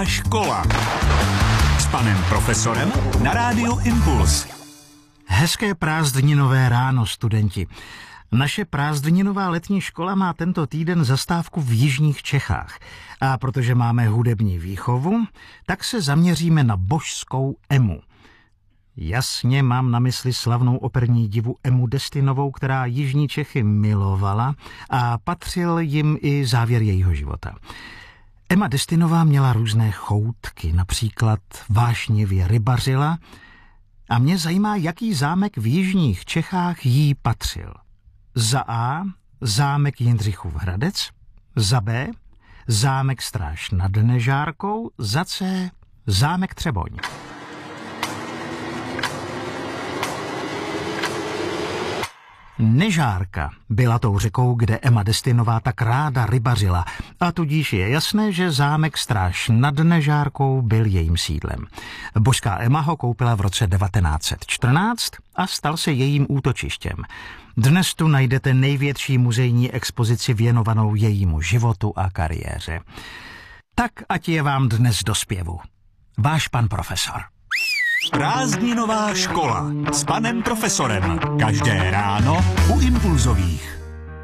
Škola s panem profesorem na rádiu Impuls. Hezké prázdninové ráno, studenti. Naše prázdninová letní škola má tento týden zastávku v jižních Čechách. A protože máme hudební výchovu, tak se zaměříme na božskou Emu. Jasně mám na mysli slavnou operní divu Emu Destinovou, která jižní Čechy milovala a patřil jim i závěr jejího života. Ema Destinová měla různé choutky, například vášnivě rybařila a mě zajímá, jaký zámek v jižních Čechách jí patřil. Za A zámek Jindřichův Hradec, za B zámek Stráž nad Nežárkou, za C zámek Třeboň. Nežárka byla tou řekou, kde Ema Destinová tak ráda rybařila a tudíž je jasné, že zámek Stráž nad Nežárkou byl jejím sídlem. Božská Ema ho koupila v roce 1914 a stal se jejím útočištěm. Dnes tu najdete největší muzejní expozici věnovanou jejímu životu a kariéře. Tak ať je vám dnes do zpěvu. Váš pan profesor. Prázdninová škola s panem profesorem. Každé ráno u Impulzových.